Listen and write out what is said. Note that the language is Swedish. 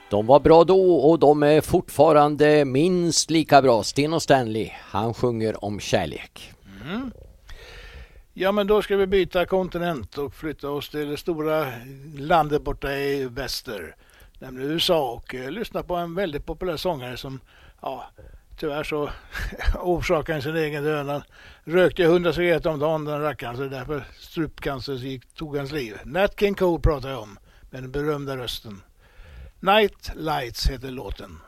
De var bra då och de är fortfarande minst lika bra. Sten och Stanley, han sjunger om kärlek. Mm. Ja, men då ska vi byta kontinent och flytta oss till det stora landet borta i väster, nämligen USA, och lyssna på en väldigt populär sångare som, tyvärr så orsakade han sin egen död. Han rökte 100 cigaretter om dagen, den rackaren, så därför strupcancer tog hans liv. Nat King Cole pratar jag om, med den berömda rösten. Night Lights heter låten.